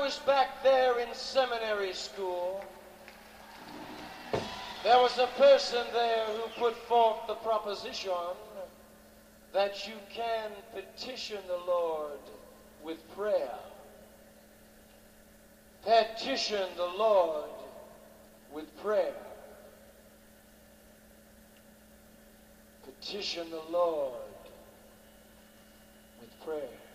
was back there in seminary school, there was a person there who put forth the proposition that you can petition the Lord with prayer. Petition the Lord with prayer. Petition the Lord with prayer.